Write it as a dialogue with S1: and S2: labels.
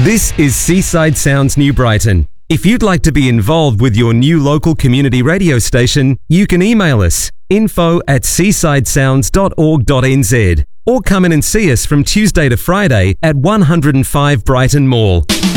S1: This is Seaside Sounds New Brighton. If you'd like to be involved with your new local community radio station, you can email us info@seasidesounds.org.nz or come in and see us from Tuesday to Friday at 105 Brighton Mall.